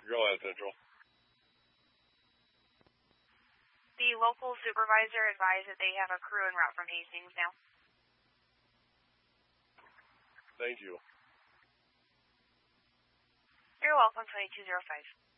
Go ahead, Central. The local supervisor advised that they have a crew en route from Hastings now. Thank you. You're welcome, 2205.